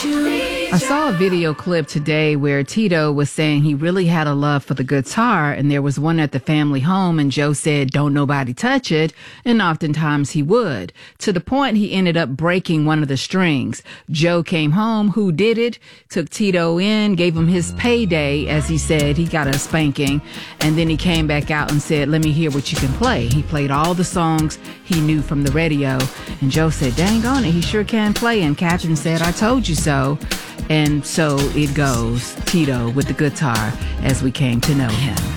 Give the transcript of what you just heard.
I saw a video clip today where Tito was saying he really had a love for the guitar, and there was one at the family home, and Joe said, "Don't nobody touch it," and oftentimes he would, to the point he ended up breaking one of the strings. Joe came home, who did it, took Tito in, gave him his payday, as he said. He got a spanking, and then he came back out and said, "Let me hear what you can play." He played all the songs he knew from the radio, and Joe said, "Dang on it, he sure can play," and Captain said, "I told you so." And so it goes, Tito with the guitar, as we came to know him.